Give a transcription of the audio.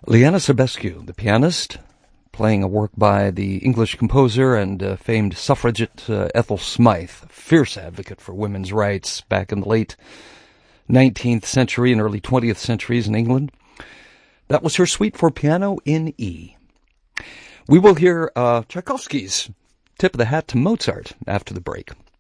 Liana Sebescu, the pianist, playing a work by the English composer and famed suffragette Ethel Smythe, a fierce advocate for women's rights back in the late 19th century and early 20th centuries in England. That was her suite for piano in E. We will hear Tchaikovsky's Tip of the Hat to Mozart after the break.